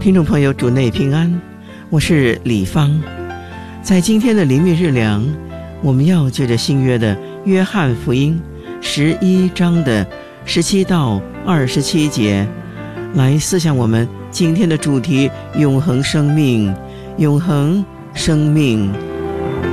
听众朋友，主内平安，我是李芳。在今天的灵命日粮，我们要借着新约的约翰福音11章的17到27节来思想我们今天的主题：永恒生命，永恒生命。